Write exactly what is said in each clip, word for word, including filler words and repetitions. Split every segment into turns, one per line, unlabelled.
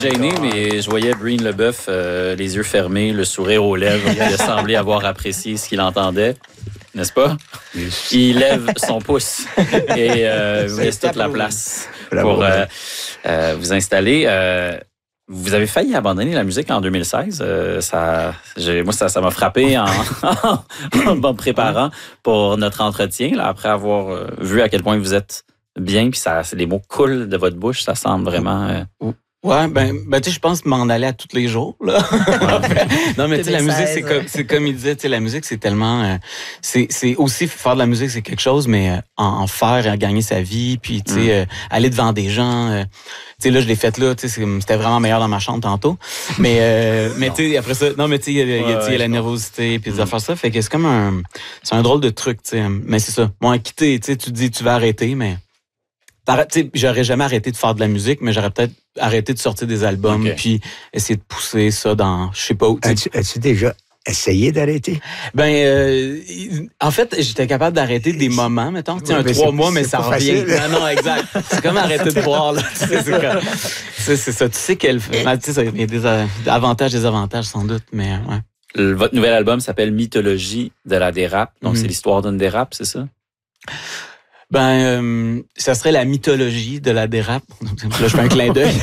Gêné, mais je voyais Breen Leboeuf, euh, les yeux fermés, le sourire aux lèvres. Il semblait avoir apprécié ce qu'il entendait, n'est-ce pas? Il lève son pouce et euh, vous laisse toute la place pour euh, euh, vous installer. Euh, vous avez failli abandonner la musique en deux mille seize. Euh, ça, j'ai, moi, ça, ça m'a frappé en, en me préparant pour notre entretien, là, après avoir euh, vu à quel point vous êtes bien, puis ça, les mots coulent de votre bouche. Ça semble vraiment... Euh,
Ouais, ben, ben tu sais, je pense m'en aller à tous les jours, là. Non, mais tu sais, la musique, c'est comme, c'est comme il disait, tu sais, la musique, c'est tellement, euh, c'est, c'est aussi faire de la musique, c'est quelque chose, mais euh, en, en faire, en gagner sa vie, puis tu sais, mm. euh, aller devant des gens, euh, tu sais, là, je l'ai fait là, tu sais, c'était vraiment meilleur dans ma chambre tantôt, mais, euh, mais tu sais, après ça, non, mais tu sais, il y a, ouais, ouais, la nervosité, puis des mm. affaires ça, fait que c'est comme un, c'est un drôle de truc, tu sais, mais c'est ça. Bon, quitter, tu sais, tu te dis, tu vas arrêter, mais t'sais, j'aurais jamais arrêté de faire de la musique, mais j'aurais peut-être arrêté de sortir des albums, okay. Puis essayer de pousser ça dans, je sais pas où.
As-tu, as-tu déjà essayé d'arrêter?
Ben, euh, en fait, j'étais capable d'arrêter des moments, mettons, tu sais, un trois mois, mais ça revient. Non, non, exact. C'est comme arrêter de boire, là. Tu sais, c'est, comme, c'est, c'est ça. Tu sais qu'elle fait. Tu sais, il y a des avantages, des avantages, sans doute, mais ouais.
Votre nouvel album s'appelle Mythologie de la dérape. Donc, mm. c'est l'histoire d'une dérape, c'est ça?
Ben, euh, ça serait la mythologie de la dérape. Là, je fais un clin d'œil.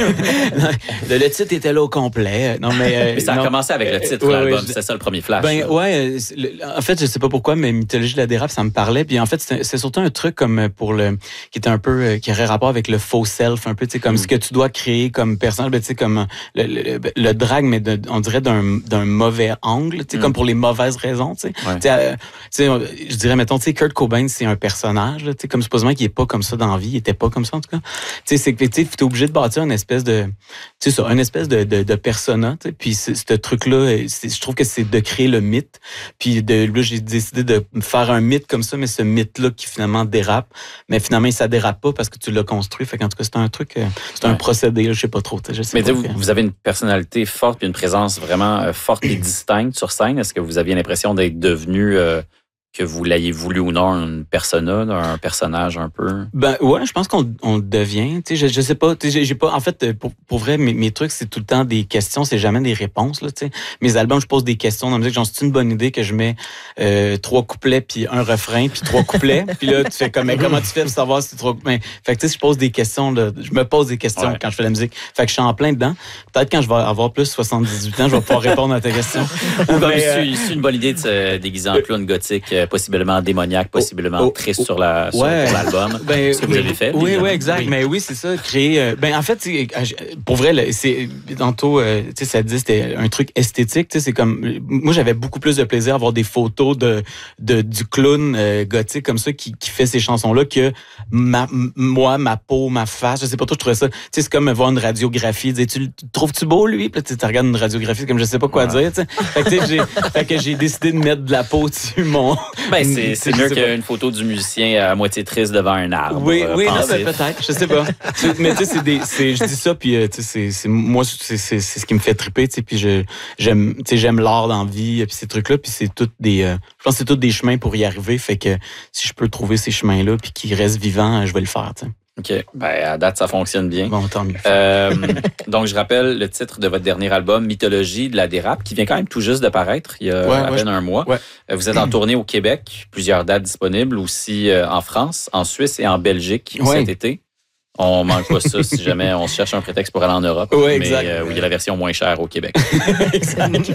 Le titre était là au complet. Non, mais, euh,
mais ça a
non.
commencé avec le titre de
ouais,
l'album.
Ouais,
c'est ça le premier flash.
Ben,
là.
ouais. En fait, je sais pas pourquoi, mais mythologie de la dérape, ça me parlait. Puis en fait, c'est, c'est surtout un truc comme pour le, qui était un peu, qui aurait rapport avec le faux self, un peu, tu sais, comme mm. ce que tu dois créer comme personnage, ben, tu sais, comme le, le, le drag, mais de, on dirait d'un, d'un mauvais angle, tu sais, mm. comme pour les mauvaises raisons, tu sais. Ouais. Tu sais, je dirais, mettons, tu sais, Kurt Cobain, c'est un personnage, tu sais, comme supposément qu'il est pas comme ça dans la vie, il était pas comme ça en tout cas. Tu sais, c'est que tu es obligé de bâtir une espèce de, tu sais ça, une espèce de de, de persona. Tu sais, puis ce truc-là, je trouve que c'est de créer le mythe. Puis de là, j'ai décidé de faire un mythe comme ça, mais ce mythe-là qui finalement dérape, mais finalement ça dérape pas parce que tu l'as construit. Fait qu'en tout cas, c'est un truc, c'est un ouais. procédé. Je sais pas trop. Je sais
mais
pas
vous, vous avez une personnalité forte, puis une présence vraiment forte et distincte sur scène. Est-ce que vous aviez l'impression d'être devenu euh, que vous l'ayez voulu ou non, une persona, un personnage un peu?
Ben ouais, je pense qu'on on devient. Tu sais, je, je sais pas. Tu sais, j'ai, j'ai pas. En fait, pour, pour vrai, mes, mes trucs, c'est tout le temps des questions, c'est jamais des réponses. Là, tu sais, mes albums, je pose des questions dans la musique. Genre, c'est une bonne idée que je mets euh, trois couplets puis un refrain puis trois couplets. Puis là, tu fais comme, mais comment tu fais pour savoir si c'est trois couplets? Fait que tu sais, je pose des questions. Là, je me pose des questions ouais. quand je fais la musique. Fait que je suis en plein dedans. Peut-être quand je vais avoir plus de soixante-dix-huit ans, je vais pouvoir répondre à ta question.
Ou comme c'est, c'est une bonne idée de se déguiser en clown gothique, possiblement démoniaque, possiblement oh, oh, triste oh, sur, la, sur
ouais.
l'album.
Ben,
ce que vous avez fait.
Oui, oui, exact. Oui. Mais oui, c'est ça. Créer. Euh, ben, en fait, pour vrai, c'est tantôt, euh, tu sais, ça dit c'était un truc esthétique. Tu sais, c'est comme. Moi, j'avais beaucoup plus de plaisir à voir des photos de, de du clown euh, gothique comme ça qui, qui fait ces chansons-là que ma, moi, ma peau, ma face. Je sais pas trop. Je trouvais ça. Tu sais, c'est comme voir une radiographie. Tu, tu trouves-tu beau lui? Puis tu regardes une radiographie comme je sais pas quoi ouais. dire. Tu sais. Fait que, j'ai, fait que j'ai décidé de mettre de la peau dessus mon.
Ben, c'est, c'est mieux qu'une photo du musicien à moitié triste devant un arbre.
Oui, euh, oui, non, ben, peut-être, je sais pas. Mais tu sais, c'est des, c'est, je dis ça, puis euh, tu sais, c'est, c'est, moi, c'est, c'est, c'est ce qui me fait triper, tu sais, puis je, j'aime, tu sais, j'aime l'art dans la vie, puis ces trucs-là, puis c'est toutes des, euh, je pense que c'est tous des chemins pour y arriver, fait que si je peux trouver ces chemins-là, puis qu'ils restent vivants, je vais le faire, tu sais.
OK. Ben, à date, ça fonctionne bien.
Bon, tant mieux.
Euh, donc, je rappelle le titre de votre dernier album, Mythologie de la dérape, qui vient quand même tout juste de paraître, il y a ouais, à ouais, peine je... un mois. Ouais. Vous êtes en tournée au Québec, plusieurs dates disponibles, aussi en France, en Suisse et en Belgique ouais. cet été. On manque pas ça si jamais on se cherche un prétexte pour aller en Europe.
Oui,
mais
exact.
Euh, où il y a la version moins chère au Québec.
Exact.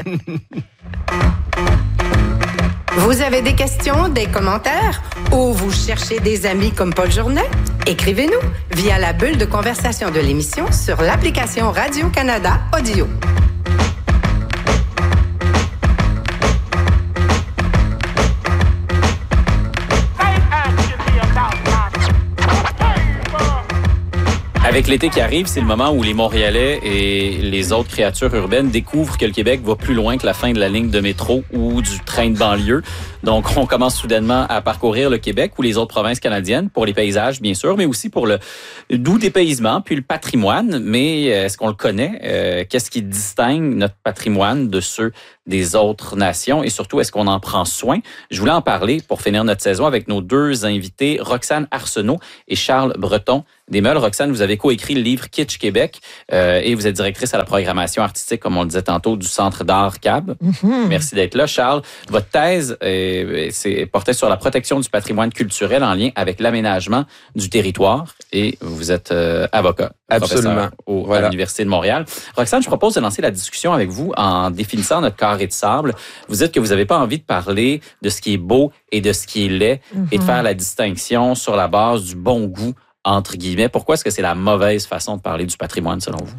Vous avez des questions, des commentaires ou vous cherchez des amis comme Paul Journet? Écrivez-nous via la bulle de conversation de l'émission sur l'application Radio-Canada Audio.
Avec l'été qui arrive, c'est le moment où les Montréalais et les autres créatures urbaines découvrent que le Québec va plus loin que la fin de la ligne de métro ou du train de banlieue. Donc, on commence soudainement à parcourir le Québec ou les autres provinces canadiennes pour les paysages, bien sûr, mais aussi pour le doux dépaysement, puis le patrimoine. Mais est-ce qu'on le connaît? Euh, qu'est-ce qui distingue notre patrimoine de ceux des autres nations et surtout, est-ce qu'on en prend soin? Je voulais en parler pour finir notre saison avec nos deux invités, Roxane Arsenault et Charles Breton des Meules. Roxane, vous avez coécrit le livre Kitsch Québec euh, et vous êtes directrice à la programmation artistique, comme on le disait tantôt, du Centre d'art C A B. Mm-hmm. Merci d'être là. Charles, votre thèse euh, c'est, portait sur la protection du patrimoine culturel en lien avec l'aménagement du territoire et vous êtes euh, avocat.
Absolument.
Au,
voilà.
à l'Université de Montréal. Roxane, je propose de lancer la discussion avec vous en définissant notre carré de sable. Vous dites que vous n'avez pas envie de parler de ce qui est beau et de ce qui est laid mm-hmm. et de faire la distinction sur la base du bon goût, entre guillemets. Pourquoi est-ce que c'est la mauvaise façon de parler du patrimoine, selon vous?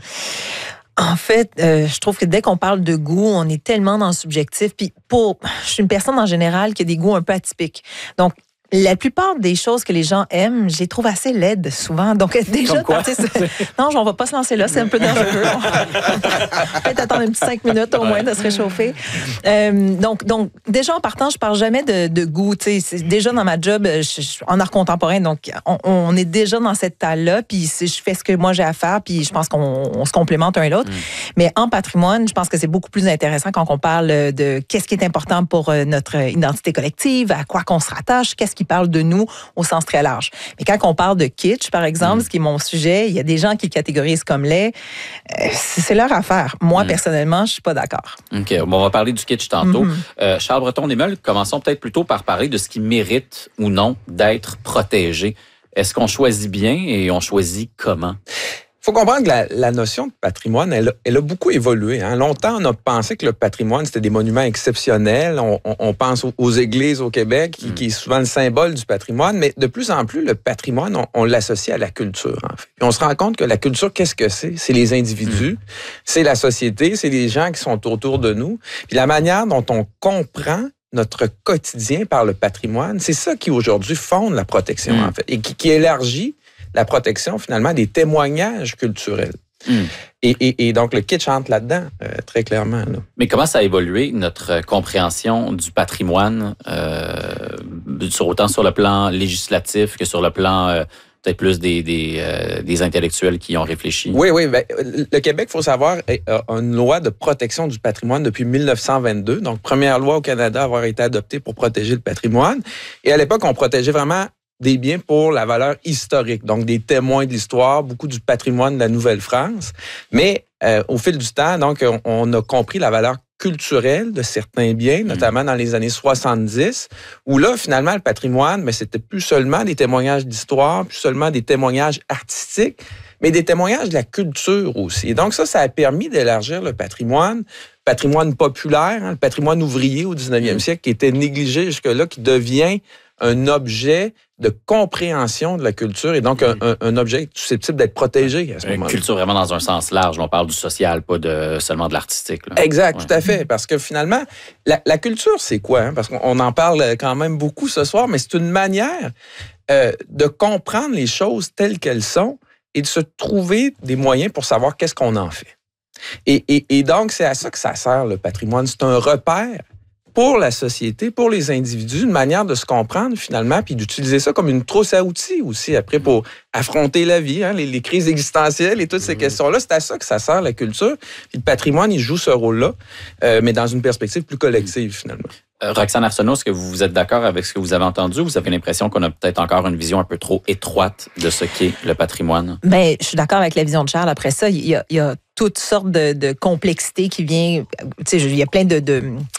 En fait, euh, je trouve que dès qu'on parle de goût, on est tellement dans le subjectif. Puis pour, je suis une personne en général qui a des goûts un peu atypiques. Donc, la plupart des choses que les gens aiment, je les trouve assez laides souvent. Donc, déjà, partir, non, on va pas se lancer là, c'est un peu dangereux. Peut-être attendre un petit cinq minutes au moins de se réchauffer. Euh, donc, donc, déjà en partant, je parle jamais de, de goût. Tu sais, c'est déjà dans ma job je, je, en art contemporain, donc on, on est déjà dans cette taille-là. Puis je fais ce que moi j'ai à faire, puis je pense qu'on on se complémente un et l'autre. Mm. Mais en patrimoine, je pense que c'est beaucoup plus intéressant quand on parle de qu'est-ce qui est important pour notre identité collective, à quoi qu'on se rattache, qu'est-ce qui parle de nous au sens très large. Mais quand on parle de kitsch, par exemple, mmh. ce qui est mon sujet, il y a des gens qui le catégorisent comme laid. Euh, c'est leur affaire. Moi, mmh. personnellement, je suis pas d'accord.
OK. Bon, on va parler du kitsch tantôt. Mmh. Euh, Charles Breton des Meules, commençons peut-être plutôt par parler de ce qui mérite ou non d'être protégé. Est-ce qu'on choisit bien et on choisit comment?
Il faut comprendre que la, la notion de patrimoine, elle, elle a beaucoup évolué. Hein. Longtemps, on a pensé que le patrimoine, c'était des monuments exceptionnels. On, on, on pense aux, aux églises au Québec, qui, mm. qui est souvent le symbole du patrimoine. Mais de plus en plus, le patrimoine, on, on l'associe à la culture, en fait. Puis on se rend compte que la culture, qu'est-ce que c'est? C'est les individus, mm. c'est la société, c'est les gens qui sont autour de nous. Puis la manière dont on comprend notre quotidien par le patrimoine, c'est ça qui, aujourd'hui, fonde la protection, mm. en fait, et qui, qui élargit la protection, finalement, des témoignages culturels. Mm. Et, et, et donc, le kitsch entre là-dedans, euh, très clairement. Là.
Mais comment ça a évolué, notre compréhension du patrimoine, euh, sur, autant sur le plan législatif que sur le plan... Euh, peut-être plus des, des, euh, des intellectuels qui ont réfléchi.
Oui, oui. Ben, le Québec, il faut savoir, a une loi de protection du patrimoine depuis dix-neuf cent vingt-deux. Donc, première loi au Canada à avoir été adoptée pour protéger le patrimoine. Et à l'époque, on protégeait vraiment des biens pour la valeur historique, donc des témoins de l'histoire, beaucoup du patrimoine de la Nouvelle-France. Mais euh, au fil du temps, donc, on, on a compris la valeur culturelle de certains biens, notamment dans les années soixante-dix, où là, finalement, le patrimoine, mais c'était plus seulement des témoignages d'histoire, plus seulement des témoignages artistiques, mais des témoignages de la culture aussi. Et donc ça, ça a permis d'élargir le patrimoine, patrimoine populaire, hein, le patrimoine ouvrier au dix-neuvième siècle, qui était négligé jusque-là, qui devient un objet de compréhension de la culture et donc un, un, un objet susceptible d'être protégé à ce moment-là.
Une culture vraiment dans un sens large. On parle du social, pas de, seulement de l'artistique. Là.
Exact, ouais. Tout à fait.
Mm-hmm.
Parce que finalement, la, la culture, c'est quoi? Hein? Parce qu'on en parle quand même beaucoup ce soir, mais c'est une manière euh, de comprendre les choses telles qu'elles sont et de se trouver des moyens pour savoir qu'est-ce qu'on en fait. Et, et, et donc, c'est à ça que ça sert, le patrimoine. C'est un repère pour la société, pour les individus, une manière de se comprendre finalement, puis d'utiliser ça comme une trousse à outils aussi après pour affronter la vie, hein, les, les crises existentielles et toutes ces mmh. questions-là. C'est à ça que ça sert, la culture. Puis le patrimoine, il joue ce rôle-là, euh, mais dans une perspective plus collective mmh. finalement.
Euh, Roxane Arsenault, est-ce que vous êtes d'accord avec ce que vous avez entendu ou vous avez l'impression qu'on a peut-être encore une vision un peu trop étroite de ce qu'est le patrimoine?
Bien, je suis d'accord avec la vision de Charles. Après ça, il y a, il y a toutes sortes de, de complexité qui vient. Tu sais, il y a plein de, de,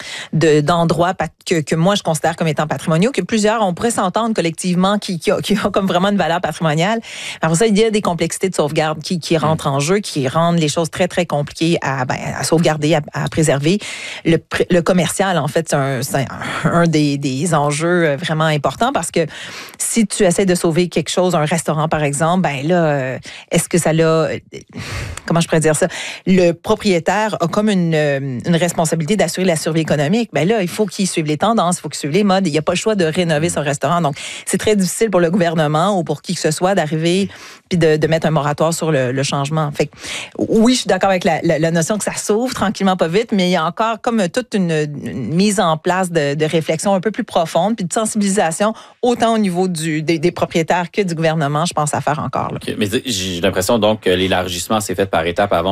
de d'endroits que, que moi je considère comme étant patrimoniaux, que plusieurs on pourrait s'entendre collectivement qui, qui, a, qui ont comme vraiment une valeur patrimoniale. Après ça, il y a des complexités de sauvegarde qui, qui rentrent en jeu, qui rendent les choses très très compliquées à, ben, à sauvegarder, à, à préserver. Le, le commercial, en fait, c'est un, c'est un des, des enjeux vraiment importants parce que si tu essaies de sauver quelque chose, un restaurant par exemple, ben là, est-ce que ça l'a, comment je pourrais dire ça? Le propriétaire a comme une, une responsabilité d'assurer la survie économique. Ben là, il faut qu'il suive les tendances, il faut qu'il suive les modes. Il n'y a pas le choix de rénover son restaurant. Donc, c'est très difficile pour le gouvernement ou pour qui que ce soit d'arriver puis de, de mettre un moratoire sur le, le changement. Fait que, oui, je suis d'accord avec la, la, la notion que ça s'ouvre tranquillement, pas vite, mais il y a encore comme toute une, une mise en place de, de réflexion un peu plus profonde puis de sensibilisation autant au niveau du, des, des propriétaires que du gouvernement, je pense, à faire encore. Là.
Okay, mais j'ai l'impression donc que l'élargissement s'est fait par étapes. Avant,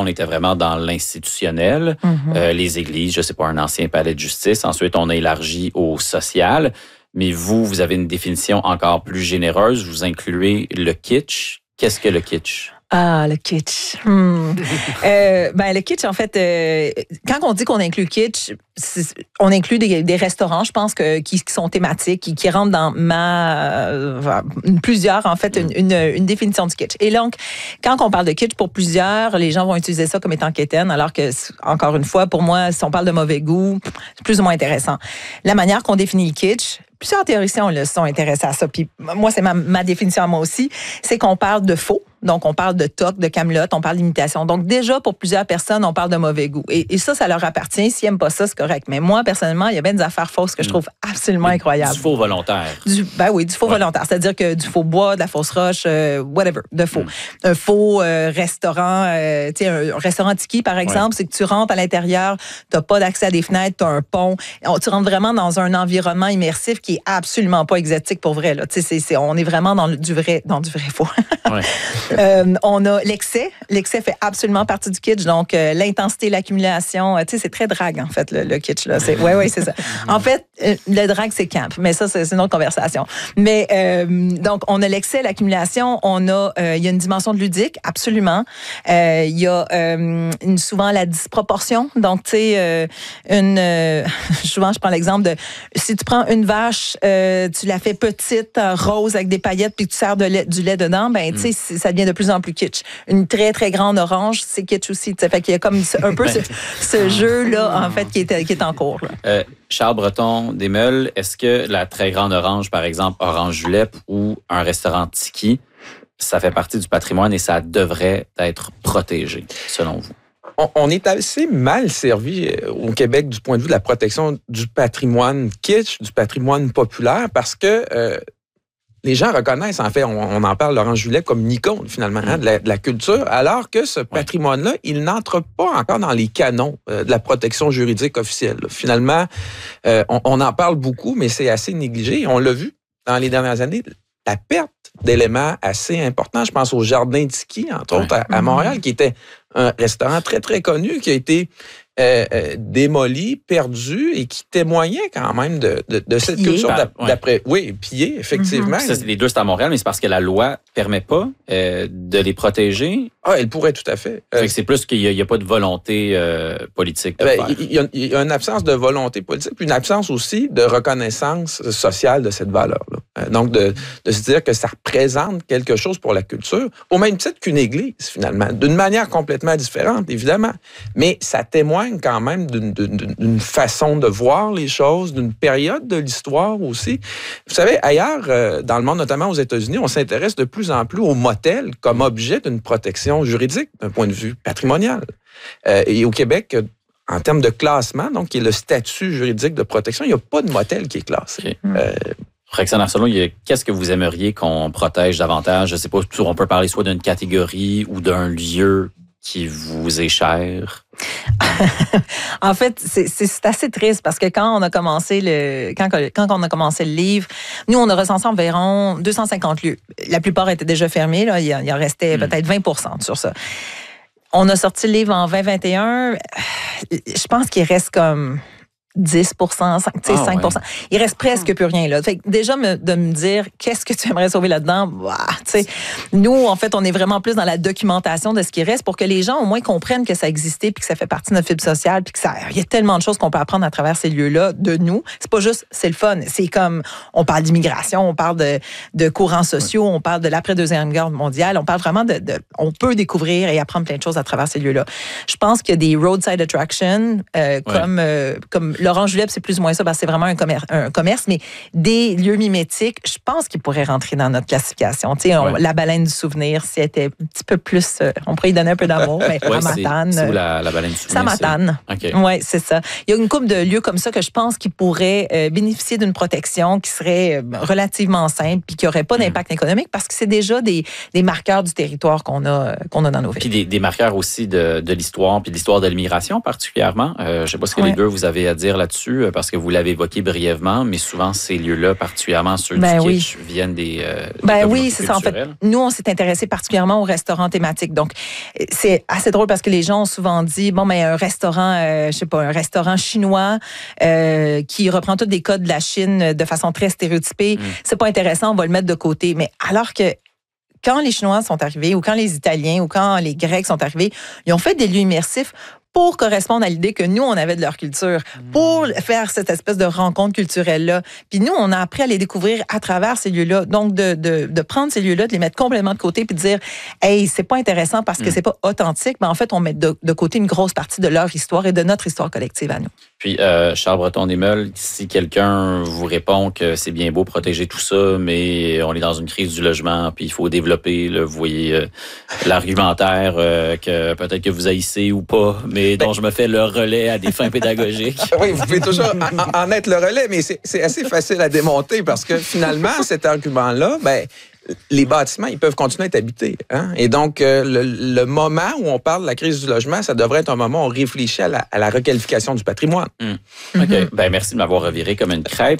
on était vraiment dans l'institutionnel, mm-hmm. euh, les églises, je sais pas, un ancien palais de justice. Ensuite, on a élargi au social. Mais vous, vous avez une définition encore plus généreuse. Vous incluez le kitsch. Qu'est-ce que le kitsch?
Ah, le kitsch. Hmm. euh, ben, le kitsch, en fait, euh, quand on dit qu'on inclut kitsch, on inclut des, des restaurants, je pense, que, qui, qui sont thématiques, qui, qui rentrent dans ma... Euh, plusieurs, en fait, une, une, une définition du kitsch. Et donc, quand on parle de kitsch, pour plusieurs, les gens vont utiliser ça comme étant quétaine, alors que, encore une fois, pour moi, si on parle de mauvais goût, c'est plus ou moins intéressant. La manière qu'on définit le kitsch, plusieurs théoriciens le sont intéressés à ça. Puis moi, c'est ma, ma définition à moi aussi, c'est qu'on parle de faux. Donc, on parle de toc, de camelote, on parle d'imitation. Donc, déjà, pour plusieurs personnes, on parle de mauvais goût. Et, et ça, ça leur appartient. S'ils n'aiment pas ça, c'est correct. Mais moi, personnellement, il y a bien des affaires fausses que je trouve absolument
Mais
incroyables.
Du faux volontaire.
Du, ben oui, du faux ouais. volontaire. C'est-à-dire que du faux bois, de la fausse roche, euh, whatever, de faux. Mm. Un faux euh, restaurant, euh, tu sais, un, un restaurant tiki, par exemple, ouais. c'est que tu rentres à l'intérieur, tu n'as pas d'accès à des fenêtres, tu as un pont. Tu rentres vraiment dans un environnement immersif qui est absolument pas exotique pour vrai. Là. Tu sais, c'est, c'est, on est vraiment dans du vrai, dans du vrai faux. Ouais. euh, on a l'excès. L'excès fait absolument partie du kitsch. Donc, euh, l'intensité, l'accumulation, tu sais, c'est très drague, en fait, le, le kitsch. Là. C'est, ouais, ouais, c'est ça. En fait, euh, le drague, c'est camp. Mais ça, c'est, c'est une autre conversation. Mais, euh, donc, on a l'excès, l'accumulation. On a, euh, il y a une dimension de ludique, absolument. Euh, il y a euh, une, souvent la disproportion. Donc, tu sais, euh, une, euh, souvent, je prends l'exemple de, si tu prends une vache, euh, tu la fais petite, rose, avec des paillettes, puis tu sers de lait, du lait dedans, ben, tu sais, mm. ça devient de plus en plus kitsch. Une très, très grande orange, c'est kitsch aussi. T'sais. Fait qu'il y a comme un peu ce, ce jeu-là, en fait, qui est, qui est en cours.
Euh, Charles Breton Desmeules, est-ce que la très grande orange, par exemple, Orange Julep ou un restaurant Tiki, ça fait partie du patrimoine et ça devrait être protégé, selon vous?
On, on est assez mal servi au Québec du point de vue de la protection du patrimoine kitsch, du patrimoine populaire, parce que... Euh, les gens reconnaissent, en fait, on, on en parle, Laurent Julet, comme une icône, finalement, hein, de, la, de la culture, alors que ce patrimoine-là, il n'entre pas encore dans les canons euh, de la protection juridique officielle. Là. Finalement, euh, on, on en parle beaucoup, mais c'est assez négligé. On l'a vu dans les dernières années, la perte d'éléments assez importants. Je pense au Jardin Tiki, entre autres, à, à Montréal, qui était un restaurant très, très connu, qui a été euh, euh, démoli, perdu, et qui témoignait quand même de, de, de cette
pillé.
culture
bah,
d'après... Ouais. Oui, pillé, effectivement.
Mm-hmm. Ça, c'est les deux, c'est à Montréal, mais c'est parce que la loi permet pas euh, de les protéger.
Ah, elle pourrait tout à fait.
Euh, fait que c'est plus qu'il n'y a, a pas de volonté euh, politique de
ben,
faire.
Il y, a, il y a une absence de volonté politique, puis une absence aussi de reconnaissance sociale de cette valeur-là. Euh, donc, de, de se dire que ça représente quelque chose pour la culture, au même titre qu'une église, finalement, d'une manière complètement différente, évidemment. Mais ça témoigne quand même d'une, d'une, d'une façon de voir les choses, d'une période de l'histoire aussi. Vous savez, ailleurs, euh, dans le monde, notamment aux États-Unis, on s'intéresse de plus en plus aux motels comme objet d'une protection juridique d'un point de vue patrimonial. Euh, et au Québec, en termes de classement, donc qui est le statut juridique de protection, il n'y a pas de motel qui est classé.
Okay.
Euh,
Roxane Arsenault, qu'est-ce que vous aimeriez qu'on protège davantage? Je ne sais pas, on peut parler soit d'une catégorie ou d'un lieu qui vous est cher?
En fait, c'est, c'est, c'est assez triste parce que quand on a commencé le quand, quand on a commencé le livre, nous, on a recensé environ deux cent cinquante lieux. La plupart étaient déjà fermés. Là. Il, il en restait mmh. peut-être vingt pour cent sur ça. On a sorti le livre en vingt vingt et un. Je pense qu'il reste comme dix pour cent, cinq, ah, cinq pour cent. Ouais. Il reste presque plus rien là. Fait que déjà me, de me dire qu'est-ce que tu aimerais sauver là-dedans, bah, tu sais, nous en fait on est vraiment plus dans la documentation de ce qui reste pour que les gens au moins comprennent que ça existait puis que ça fait partie de notre fibre sociale puis que ça, il y a tellement de choses qu'on peut apprendre à travers ces lieux-là de nous. C'est pas juste c'est le fun, c'est comme on parle d'immigration, on parle de, de courants sociaux, on parle de l'après deuxième guerre mondiale, on parle vraiment de, de, on peut découvrir et apprendre plein de choses à travers ces lieux-là. Je pense qu'il y a des roadside attractions euh, ouais. comme euh, comme Laurent Julep, c'est plus ou moins ça, parce que c'est vraiment un commerce, un commerce, mais des lieux mimétiques, je pense qu'ils pourraient rentrer dans notre classification. Tu sais, ouais. la baleine du souvenir, si elle était un petit peu plus, euh, on pourrait y donner un peu d'amour, mais ouais, à Matane.
C'est, c'est où la, la baleine du souvenir?
Ça Matane.
Okay.
Oui, c'est ça. Il y a une couple de lieux comme ça que je pense qu'ils pourraient euh, bénéficier d'une protection qui serait euh, relativement simple puis qui n'aurait pas d'impact mmh. économique parce que c'est déjà des, des marqueurs du territoire qu'on a, qu'on a dans nos villes.
Puis des, des marqueurs aussi de, de l'histoire, puis de l'histoire de l'immigration particulièrement. Euh, je ne sais pas ce que ouais. les deux vous avez à dire rebondir là-dessus parce que vous l'avez évoqué brièvement, mais souvent ces lieux-là, particulièrement ceux
ben
du
oui.
kitsch, viennent des, euh, des
ben oui, c'est ça. En fait,
culturelles.
nous, on s'est intéressé particulièrement aux restaurants thématiques. Donc, c'est assez drôle parce que les gens ont souvent dit, bon, mais un restaurant, euh, je sais pas, un restaurant chinois euh, qui reprend tous des codes de la Chine de façon très stéréotypée, mm. c'est pas intéressant, on va le mettre de côté. Mais alors que quand les Chinois sont arrivés, ou quand les Italiens, ou quand les Grecs sont arrivés, ils ont fait des lieux immersifs pour correspondre à l'idée que nous, on avait de leur culture, pour faire cette espèce de rencontre culturelle-là. Puis nous, on a appris à les découvrir à travers ces lieux-là. Donc, de, de, de prendre ces lieux-là, de les mettre complètement de côté, puis de dire, hey, c'est pas intéressant parce que mm. c'est pas authentique, mais en fait, on met de, de côté une grosse partie de leur histoire et de notre histoire collective à nous.
Puis, euh, Charles Breton-Desmeules, si quelqu'un vous répond que c'est bien beau protéger tout ça, mais on est dans une crise du logement, puis il faut développer, là, vous voyez, euh, l'argumentaire euh, que peut-être que vous haïssez ou pas, mais dont ben, je me fais le relais à des fins pédagogiques.
Oui, vous pouvez toujours en, en être le relais, mais c'est, c'est assez facile à démonter parce que finalement, cet argument-là, ben, les bâtiments, ils peuvent continuer à être habités. Hein? Et donc, euh, le, le moment où on parle de la crise du logement, ça devrait être un moment où on réfléchit à la, à la requalification du patrimoine.
Mmh. OK. Mm-hmm. Ben, merci de m'avoir reviré comme une crêpe.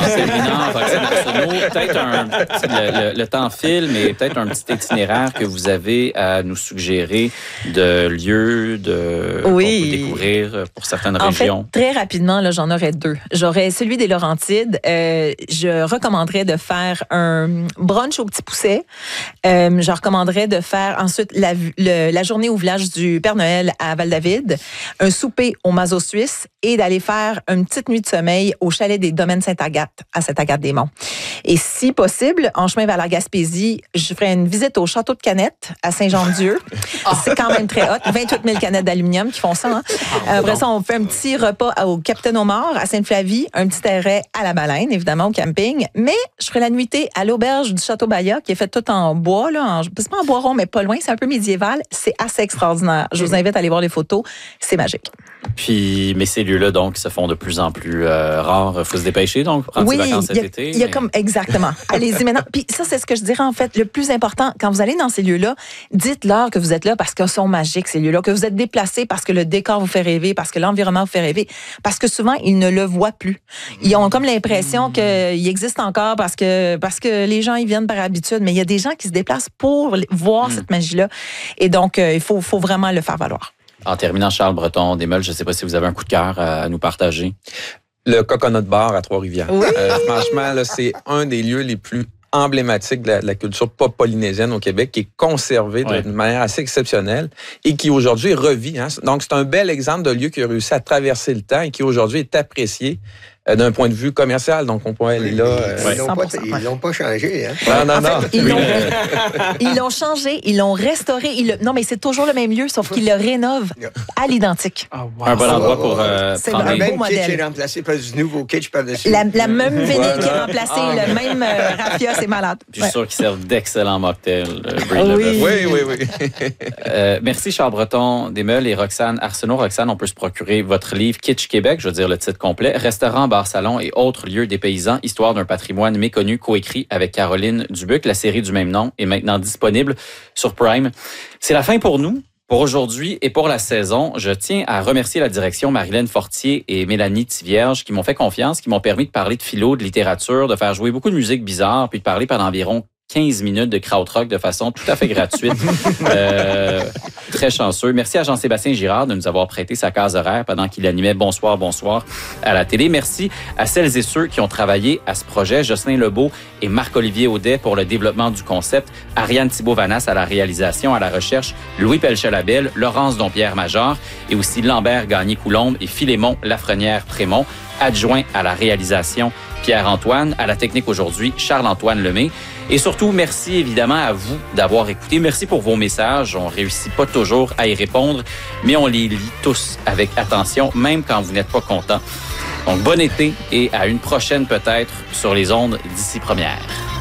Peut-être un, le, le, le temps file, mais peut-être un petit itinéraire que vous avez à nous suggérer de lieux de,
oui.
qu'on peut découvrir pour certaines
en
régions.
Fait, très rapidement, là, j'en aurais deux. J'aurais celui des Laurentides. Euh, je recommanderais de faire un brunch au Petit Pousset. Euh, je recommanderais de faire ensuite la, le, la journée au village du Père Noël à Val-David, un souper au Mazo Suisse et d'aller faire une petite nuit de sommeil au chalet des Domaines Sainte-Agathe à Sainte-Agathe-des-Monts. Et si possible, en chemin vers la Gaspésie, je ferai une visite au château de Canettes à Saint-Jean-de-Dieu. C'est quand même très hot. vingt-huit mille canettes d'aluminium qui font ça. Hein? Après ça, on fait un petit repas au Capitaine Omar à Sainte-Flavie, un petit arrêt à la Baleine, évidemment, au camping. Mais je ferai la nuitée à l'auberge du Château Baya, qui est faite tout en bois. Là, en, c'est pas en bois rond, mais pas loin. C'est un peu médiéval. C'est assez extraordinaire. Je vous invite à aller voir les photos. C'est magique.
Puis, mais ces lieux-là, donc, se font de plus en plus euh, rares. Il faut se dépêcher, donc, prendre
oui,
ses vacances cet
y a,
été.
Il y a
mais...
comme, exactement. Allez-y maintenant. Puis ça, c'est ce que je dirais, en fait, le plus important. Quand vous allez dans ces lieux-là, dites-leur que vous êtes là parce qu'ils sont magiques, ces lieux-là, que vous êtes déplacés parce que le décor vous fait rêver, parce que l'environnement vous fait rêver, parce que souvent, ils ne le voient plus. Ils ont comme l'impression qu'il existe encore parce que, parce que les gens, ils viennent par habitude, mais il y a des gens qui se déplacent pour voir mm. cette magie-là. Et donc, euh, il faut, faut vraiment le faire valoir.
En terminant, Charles Breton-Desmeules, je ne sais pas si vous avez un coup de cœur à nous partager.
Le Coconut Bar à Trois-Rivières.
Oui.
Euh, franchement, là, c'est un des lieux les plus emblématiques de la, de la culture pop polynésienne au Québec, qui est conservé ouais. d'une manière assez exceptionnelle et qui aujourd'hui revit. Hein. Donc, c'est un bel exemple de lieu qui a réussi à traverser le temps et qui aujourd'hui est apprécié euh, d'un point de vue commercial. Donc, on pourrait aller là. Euh,
ils l'ont pas, ils l'ont pas changé. Hein?
Non, non, non.
Fait, ils, l'ont, ils l'ont changé, ils l'ont restauré. Ils le, non, mais c'est toujours le même lieu, sauf qu'ils le rénovent à l'identique.
Oh, wow. Un bon endroit pour euh,
c'est
prendre
un
un
beau modèle.
Le kitsch est remplacé par du nouveau kitsch par-dessus.
La, la même vinyle
voilà.
qui est remplacée, ah, le même euh, raffia, c'est malade.
Je suis ouais. sûr qu'ils servent d'excellents mocktails. Euh,
oui.
oui, oui, oui.
euh, merci Charles Breton-Desmeules et Roxane Arsenault. Roxane, on peut se procurer votre livre Kitsch Québec, je veux dire le titre complet, Restaurant, bar, salon et autres lieux des paysans, histoire d'un patrimoine méconnu, coécrit avec Caroline Dubuc. La série du même nom est maintenant disponible sur Prime. C'est la fin pour nous. Pour aujourd'hui et pour la saison, je tiens à remercier la direction Marilène Fortier et Mélanie Tivierge qui m'ont fait confiance, qui m'ont permis de parler de philo, de littérature, de faire jouer beaucoup de musique bizarre, puis de parler pendant environ quinze minutes de krautrock de façon tout à fait gratuite. euh, très chanceux. Merci à Jean-Sébastien Girard de nous avoir prêté sa case horaire pendant qu'il animait Bonsoir, Bonsoir à la télé. Merci à celles et ceux qui ont travaillé à ce projet. Jocelyn Lebeau et Marc-Olivier Audet pour le développement du concept. Ariane Thibault-Vanas à la réalisation, à la recherche. Louis Pelchat-Labelle, Laurence Dompierre-Major et aussi Lambert Gagné-Coulombe et Philémon Lafrenière-Prémont. Adjoint à la réalisation, Pierre-Antoine. À la technique aujourd'hui, Charles-Antoine Lemay. Et surtout, merci évidemment à vous d'avoir écouté. Merci pour vos messages. On réussit pas toujours à y répondre, mais on les lit tous avec attention, même quand vous n'êtes pas contents. Donc, bon été et à une prochaine peut-être sur les ondes d'ici première.